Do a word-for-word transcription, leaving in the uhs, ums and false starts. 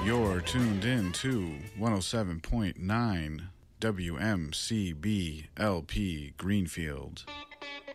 You're tuned in to one oh seven point nine W M C B L P Greenfield.